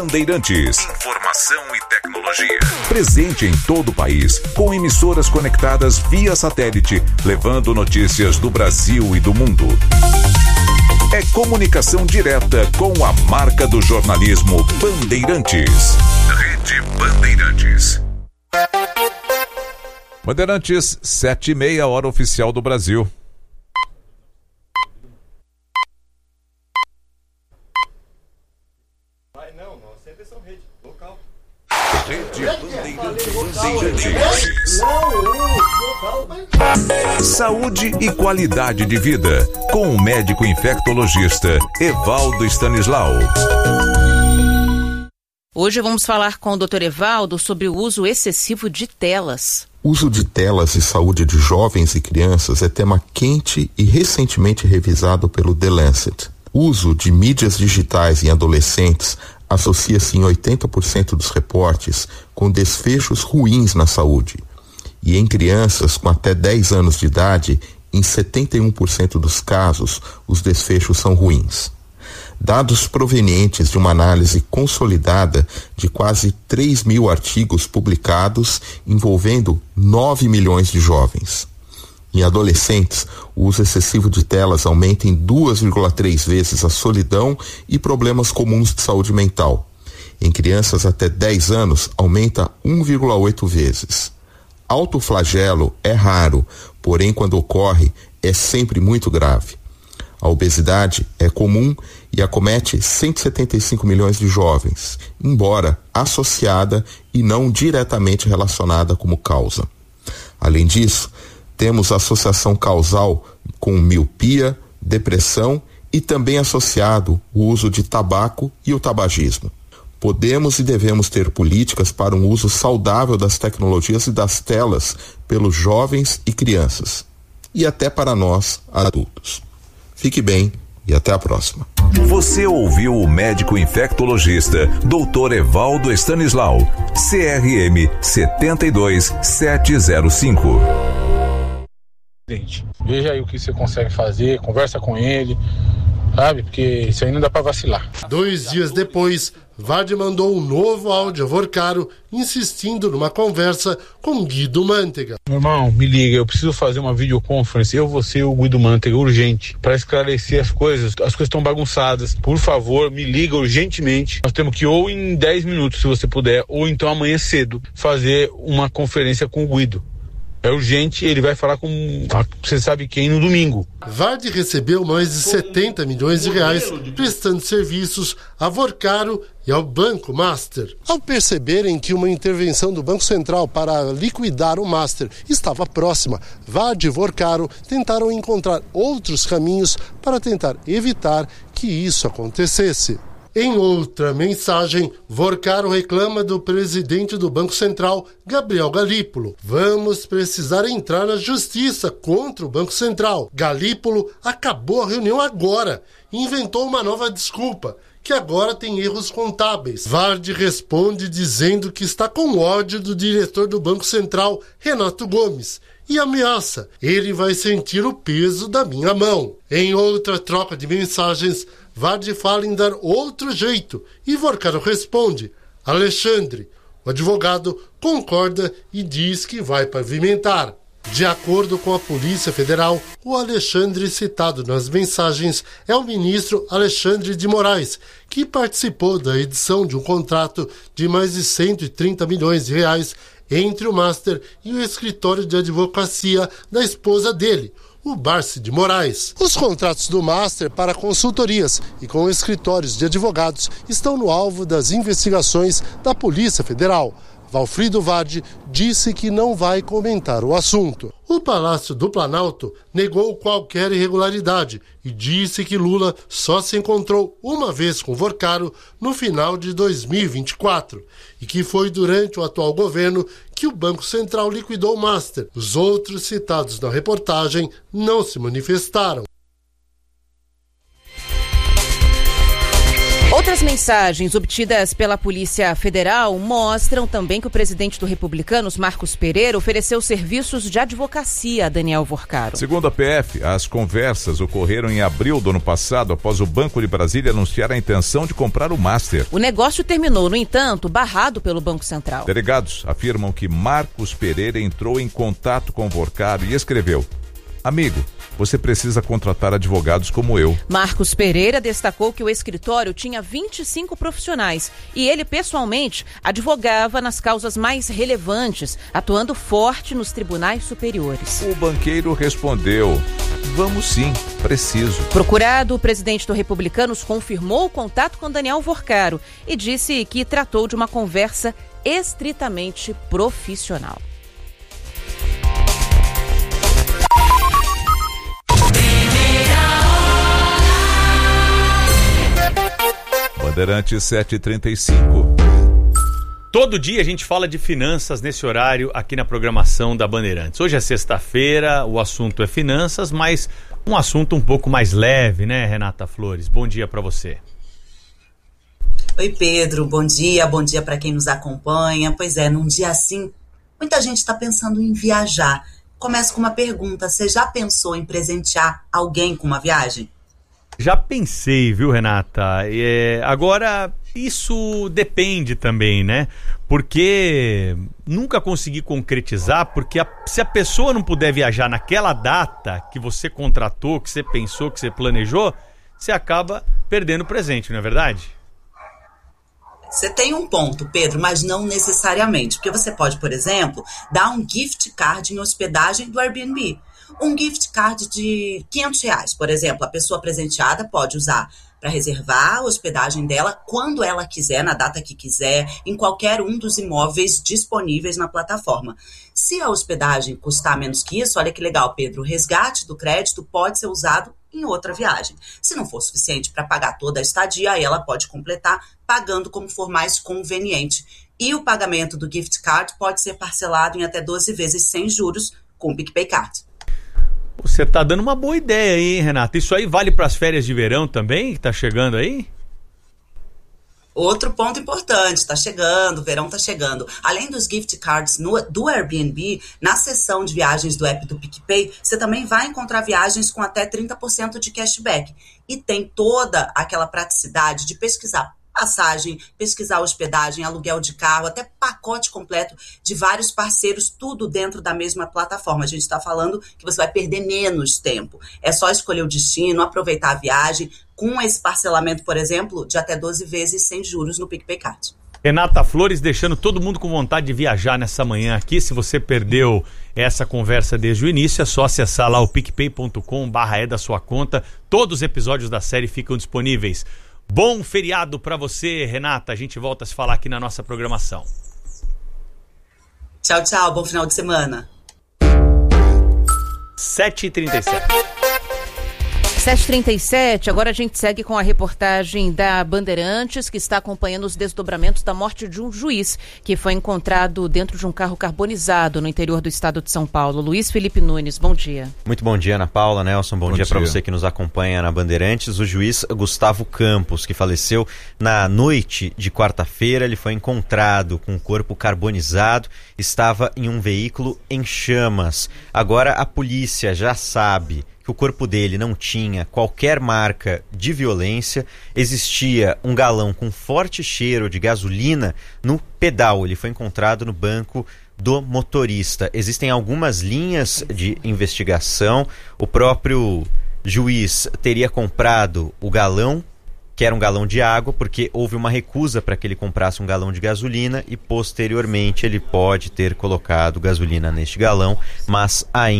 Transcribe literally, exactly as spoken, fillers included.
Bandeirantes. Informação e tecnologia. Presente em todo o país, com emissoras conectadas via satélite, levando notícias do Brasil e do mundo. É comunicação direta com a marca do jornalismo Bandeirantes. Rede Bandeirantes. Bandeirantes, sete e meia, hora oficial do Brasil. Vai não, não aceita essa rede local. Rede Bandeirantes. Saúde e qualidade de vida, com o médico infectologista Evaldo Stanislau. Hoje vamos falar com o doutor Evaldo sobre o uso excessivo de telas. Uso de telas e saúde de jovens e crianças é tema quente e recentemente revisado pelo The Lancet. O uso de mídias digitais em adolescentes associa-se em oitenta por cento dos reportes com desfechos ruins na saúde. E em crianças com até dez anos de idade, em setenta e um por cento dos casos, os desfechos são ruins. Dados provenientes de uma análise consolidada de quase três mil artigos publicados envolvendo nove milhões de jovens. Em adolescentes, o uso excessivo de telas aumenta em duas vírgula três vezes a solidão e problemas comuns de saúde mental. Em crianças até dez anos, aumenta um vírgula oito vezes. Autoflagelo é raro, porém quando ocorre, é sempre muito grave. A obesidade é comum e acomete cento e setenta e cinco milhões de jovens, embora associada e não diretamente relacionada como causa. Além disso, temos associação causal com miopia, depressão e também associado o uso de tabaco e o tabagismo. Podemos e devemos ter políticas para um uso saudável das tecnologias e das telas pelos jovens e crianças, e até para nós, adultos. Fique bem e até a próxima. Você ouviu o médico infectologista doutor Evaldo Stanislau, C R M sete dois sete zero cinco. Veja aí o que você consegue fazer, conversa com ele, sabe? Porque isso aí não dá pra vacilar. Dois dias depois, Vard mandou um novo áudio a Vorcaro, insistindo numa conversa com Guido Mantega. Meu irmão, me liga, eu preciso fazer uma videoconference, eu, você e o Guido Mantega, urgente, para esclarecer as coisas. As coisas estão bagunçadas. Por favor, me liga urgentemente. Nós temos que, ou em dez minutos, se você puder, ou então amanhã cedo, fazer uma conferência com o Guido. É urgente, ele vai falar com você sabe quem no domingo. Vard recebeu mais de setenta milhões de reais prestando serviços a Vorcaro e ao Banco Master. Ao perceberem que uma intervenção do Banco Central para liquidar o Master estava próxima, Vard e Vorcaro tentaram encontrar outros caminhos para tentar evitar que isso acontecesse. Em outra mensagem, Vorcaro reclama do presidente do Banco Central, Gabriel Galípolo. Vamos precisar entrar na justiça contra o Banco Central. Galípolo acabou a reunião agora e inventou uma nova desculpa, que agora tem erros contábeis. Vard responde dizendo que está com ódio do diretor do Banco Central, Renato Gomes, e ameaça: ele vai sentir o peso da minha mão. Em outra troca de mensagens, Vard fala em dar outro jeito e Vorcaro responde: Alexandre. O advogado concorda e diz que vai pavimentar. De acordo com a Polícia Federal, o Alexandre citado nas mensagens é o ministro Alexandre de Moraes, que participou da edição de um contrato de mais de cento e trinta milhões de reais entre o Master e o escritório de advocacia da esposa dele, o Barsi de Moraes. Os contratos do Master para consultorias e com escritórios de advogados estão no alvo das investigações da Polícia Federal. Valfrido Vard disse que não vai comentar o assunto. O Palácio do Planalto negou qualquer irregularidade e disse que Lula só se encontrou uma vez com Vorcaro no final de dois mil e vinte e quatro e que foi durante o atual governo que o Banco Central liquidou o Master. Os outros citados na reportagem não se manifestaram. Outra Outras mensagens obtidas pela Polícia Federal mostram também que o presidente do Republicanos, Marcos Pereira, ofereceu serviços de advocacia a Daniel Vorcaro. Segundo a P F, as conversas ocorreram em abril do ano passado, após o Banco de Brasília anunciar a intenção de comprar o Master. O negócio terminou, no entanto, barrado pelo Banco Central. Delegados afirmam que Marcos Pereira entrou em contato com Vorcaro e escreveu: amigo, você precisa contratar advogados como eu. Marcos Pereira destacou que o escritório tinha vinte e cinco profissionais e ele, pessoalmente, advogava nas causas mais relevantes, atuando forte nos tribunais superiores. O banqueiro respondeu: vamos sim, preciso. Procurado, o presidente do Republicanos confirmou o contato com Daniel Vorcaro e disse que tratou de uma conversa estritamente profissional. Bandeirantes sete e trinta e cinco. Todo dia a gente fala de finanças nesse horário aqui na programação da Bandeirantes. Hoje é sexta-feira, o assunto é finanças, mas um assunto um pouco mais leve, né, Renata Flores? Bom dia para você. Oi, Pedro, bom dia, bom dia para quem nos acompanha. Pois é, num dia assim, muita gente está pensando em viajar. Começo com uma pergunta: você já pensou em presentear alguém com uma viagem? Já pensei, viu, Renata? É, agora, isso depende também, né? Porque nunca consegui concretizar, porque a, se a pessoa não puder viajar naquela data que você contratou, que você pensou, que você planejou, você acaba perdendo o presente, não é verdade? Você tem um ponto, Pedro, mas não necessariamente. Porque você pode, por exemplo, dar um gift card em hospedagem do Airbnb. Um gift card de quinhentos reais, por exemplo, a pessoa presenteada pode usar para reservar a hospedagem dela quando ela quiser, na data que quiser, em qualquer um dos imóveis disponíveis na plataforma. Se a hospedagem custar menos que isso, olha que legal, Pedro, o resgate do crédito pode ser usado em outra viagem. Se não for suficiente para pagar toda a estadia, aí ela pode completar pagando como for mais conveniente. E o pagamento do gift card pode ser parcelado em até doze vezes sem juros com o PicPay Card. Você tá dando uma boa ideia aí, hein, Renata? Isso aí vale para as férias de verão também, que tá chegando aí? Outro ponto importante, tá chegando, o verão tá chegando. Além dos gift cards no, do Airbnb, na seção de viagens do app do PicPay, você também vai encontrar viagens com até trinta por cento de cashback. E tem toda aquela praticidade de pesquisar passagem, pesquisar hospedagem, aluguel de carro, até pacote completo de vários parceiros, tudo dentro da mesma plataforma. A gente está falando que você vai perder menos tempo. É só escolher o destino, aproveitar a viagem, com esse parcelamento, por exemplo, de até doze vezes sem juros no PicPay Card. Renata Flores deixando todo mundo com vontade de viajar nessa manhã aqui. Se você perdeu essa conversa desde o início, é só acessar lá o picpay ponto com barra é da sua conta. Todos os episódios da série ficam disponíveis. Bom feriado para você, Renata. A gente volta a se falar aqui na nossa programação. Tchau, tchau. Bom final de semana. sete e trinta e sete. sete e trinta e sete, agora a gente segue com a reportagem da Bandeirantes, que está acompanhando os desdobramentos da morte de um juiz que foi encontrado dentro de um carro carbonizado no interior do estado de São Paulo. Luiz Felipe Nunes, bom dia. Muito bom dia, Ana Paula, Nelson, bom, bom dia, dia. para você que nos acompanha na Bandeirantes. O juiz Gustavo Campos, que faleceu na noite de quarta-feira, ele foi encontrado com o corpo carbonizado, estava em um veículo em chamas. Agora a polícia já sabe que o corpo dele não tinha qualquer marca de violência, existia um galão com forte cheiro de gasolina no pedal, ele foi encontrado no banco do motorista. Existem algumas linhas de investigação, o próprio juiz teria comprado o galão, que era um galão de água, porque houve uma recusa para que ele comprasse um galão de gasolina e posteriormente ele pode ter colocado gasolina neste galão, mas ainda